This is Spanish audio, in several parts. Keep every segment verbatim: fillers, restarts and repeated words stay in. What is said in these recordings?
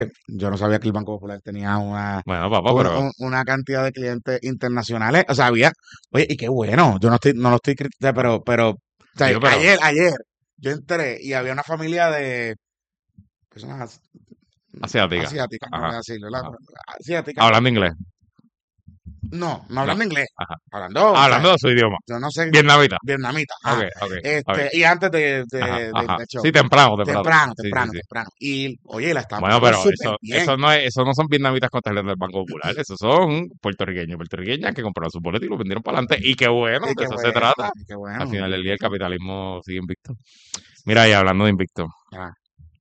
Yo no sabía que el Banco Popular tenía una, Bueno, papá, una, pero un- una cantidad de clientes internacionales. O sea, había, oye, y qué bueno, yo no estoy, no lo estoy criticando, pero, pero, o sea, digo, pero ayer, ayer, yo entré y había una familia de personas as- asiática. asiáticas, vamos Ajá, a decirlo, ¿verdad? ajá. Asiáticas. Hablando inglés. No, no No. hablando inglés, Ajá. hablando, o sea, Hablando de su idioma. yo no sé, Vietnamita. vietnamita, Ok, ajá. ok, ok. Este, y antes de, Ajá, de, de- ajá. del Sí, show, temprano, temprano. temprano, Sí, sí, temprano, sí. temprano. Y, oye, la estaban Bueno, pasando pero súper eso, bien. eso no es, eso no son vietnamitas con tarjetas del Banco Popular, esos son puertorriqueños, puertorriqueñas que compraron sus boletos y los vendieron para adelante. Y qué bueno, Y de qué eso se bueno, trata. qué Al bueno. final del día el capitalismo sigue invicto. Mira, y hablando de invicto, Ah,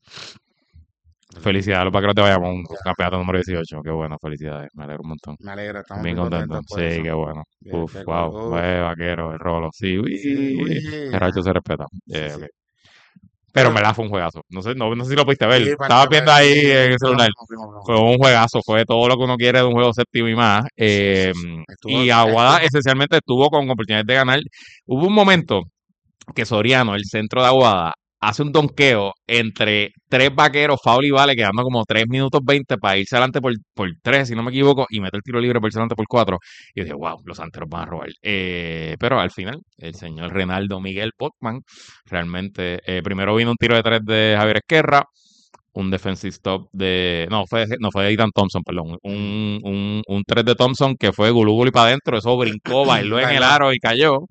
felicidades a los vaqueros de Bayamón, ya, campeonato número dieciocho. Qué bueno, felicidades, me alegro un montón. me alegra, estamos Bien bien contento. contentos Sí, por eso. qué bueno. Bien, Uf, qué cool. wow, Uf, pues vaquero, el rolo. Sí, sí, uy, uy, el racho ah, se respeta. sí, Eh, sí. ok. Pero en Pero, verdad fue un juegazo. No sé, no, no sé si lo pudiste ver. sí, Estaba parte, viendo pues, sí, ahí en el pues lo celular. mismo, mismo, mismo, Fue mismo. un juegazo, fue todo lo que uno quiere de un juego séptimo y más. Sí, Eh, sí, sí. Estuvo, y Aguada estuvo, esencialmente estuvo con oportunidades de ganar. Hubo un momento que Soriano, el centro de Aguada, hace un donqueo entre tres vaqueros, foul y vale, quedando como tres minutos veinte para irse adelante por, por tres, si no me equivoco, y mete el tiro libre por irse adelante por cuatro. Y yo dije, wow, los santeros van a robar. Eh, pero al final, el señor Renaldo Miguel Botman, realmente, eh, primero vino un tiro de tres de Javier Esquerra, un defensive stop de. No, fue, no fue de Ethan Thompson, perdón. mm, Un, un, un tres de Thompson que fue gulú gulú para adentro. Eso brincó, bailó en el bailó. aro y cayó.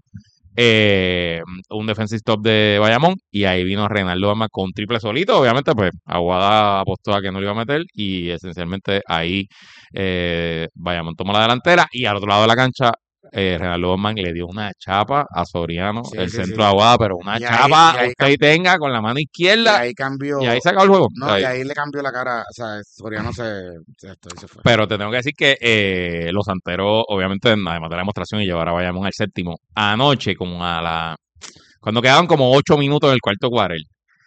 Eh, un defensive stop de Bayamón. Y ahí vino Reinaldo Ama con triple solito. Obviamente, pues Aguada apostó a que no lo iba a meter. Y esencialmente ahí eh, Bayamón tomó la delantera. Y al otro lado de la cancha. Eh, Reinaldo Bosman le dio una chapa a Soriano, Sí, el sí, centro sí. de Aguada, pero una Y ahí, chapa y ahí, usted cam- tenga con la mano y izquierda ahí y ahí cambió, se acabó el juego. no, y Ahí. ahí le cambió la cara, o sea, Soriano se, se, esto, y se fue. Pero te tengo que decir que eh, los Santeros, obviamente, además de la demostración y llevar a Bayamón al séptimo, anoche, como a la. Cuando quedaban como ocho minutos en el cuarto quarter,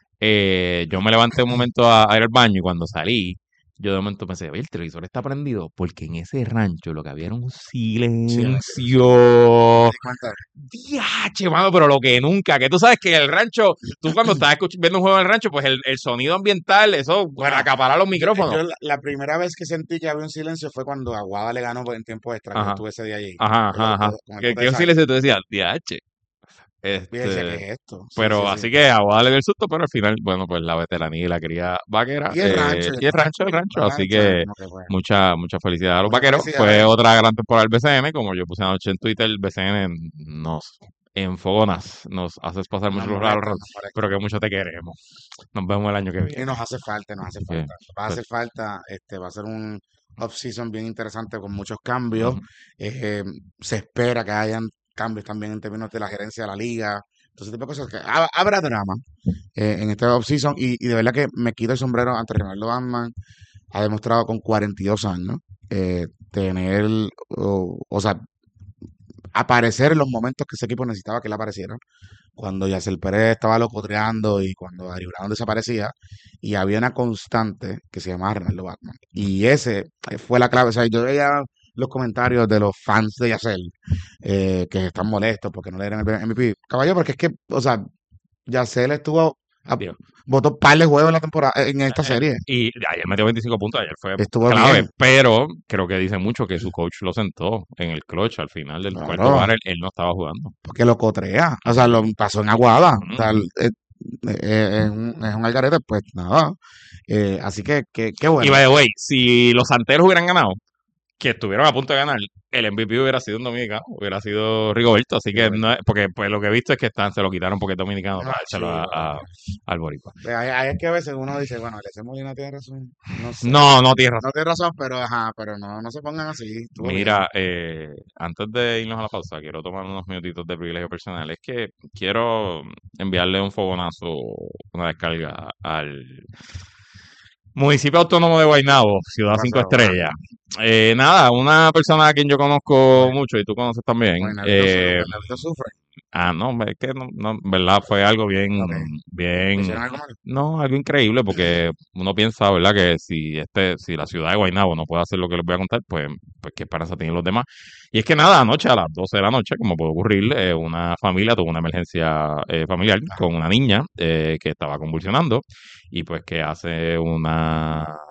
eh, yo me levanté un momento a, a ir al baño y cuando salí, yo de momento pensé, oye, el televisor está prendido, porque en ese rancho lo que había era un Silencio, sí. Yo me silencio. di cuenta. Diache, mano, pero lo que nunca, que tú sabes que en el rancho, tú cuando estás escuch- viendo un juego en el rancho, pues el, el sonido ambiental, eso Bueno, acapara los yo, micrófonos. yo la, la primera vez que sentí que había un silencio fue cuando Aguada le ganó en tiempo extra, que yo Ajá, estuve ese día allí, ajá, con, ajá, los, ajá. dos- con el Que, pote que de yo sí sal. le te decía, diache. Y yo decía, ¿qué Este, es esto? Sí, sí, pero sí. así que Aguada le dio el susto, pero al final, bueno, pues la veteranía y la cría vaquera, Y el eh, rancho, y el y el rancho, rancho, el rancho. el Así rancho, era que como que bueno. mucha, mucha felicidad a los Muchas vaqueros. Fue felicidades. otra gran temporada del B C N, como yo puse anoche en Twitter, el B C N nos enfogonas, nos haces pasar Nos muchos molestan, raros, nos molestan. pero que mucho te queremos. Nos vemos el año que Y viene. nos hace falta, nos hace Así que, falta. Va a pues, hacer falta, este, va a ser un off-season bien interesante con muchos cambios. ujú. Eh, se espera que hayan cambios también en términos de la gerencia de la liga. Entonces, tipo de cosas que ha- habrá drama eh, en este off-season. Y, y de verdad que me quito el sombrero ante Ronaldo Batman. Ha demostrado con cuarenta y dos años eh, tener, o, o sea, aparecer en los momentos que ese equipo necesitaba que él apareciera cuando Yacel Pérez estaba locotreando y cuando Ari Brown desaparecía, y había una constante que se llamaba Ronaldo Batman. Y ese eh, fue la clave. O sea, yo veía los comentarios de los fans de Yacel eh, que están molestos porque no le dieron el M V P. Caballo, porque es que, o sea, Yacel estuvo, a, Digo, votó par de juegos en la temporada, en esta eh, serie. y ayer metió veinticinco puntos, ayer fue Estuvo clave, bien, pero creo que dice mucho que su coach lo sentó en el clutch al final del cuarto claro, quarter, él no estaba jugando. porque lo cotrea. O sea, Ujú, lo pasó en Aguada. O ujú, sea, ujú. eh, eh, es un, es un algarete, pues nada. Eh, así que, que, qué Y bueno. by the way, si los Santeros hubieran ganado, que estuvieron a punto de ganar, el M V P hubiera sido un dominicano, hubiera sido Rigoberto, así que no es, porque pues lo que he visto es que están, se lo quitaron porque es dominicano No, para dárselo a, chico. a- al boricua. Ve, Hay, hay que a veces uno dice, bueno, Alexis Molina tiene razón. No sé. No, no tienes No razón. tiene razón, pero ajá, pero no, no se pongan así. Estuvo bien. Mira, eh, antes de irnos a la pausa, quiero tomar unos minutitos de privilegio personal. Es que quiero enviarle un fogonazo, una descarga al municipio autónomo de Guaynabo, ¿Qué Ciudad Cinco pasó? Estrellas. Eh, nada, una persona a quien yo conozco Bueno, mucho y tú conoces también. Guaynabito, su- eh, Guaynabito sufre. Ah, no, es que no, no, en verdad fue algo bien, Ok. ¿Le bien, hicieron algo malo? no, algo increíble porque uno piensa, ¿verdad? Que si este, si la ciudad de Guaynabo no puede hacer lo que les voy a contar, pues, pues qué esperanza tienen los demás. Y es que nada, anoche a las doce de la noche, como puede ocurrir, eh, una familia tuvo una emergencia eh, familiar Ajá. con una niña eh, que estaba convulsionando y pues que hace una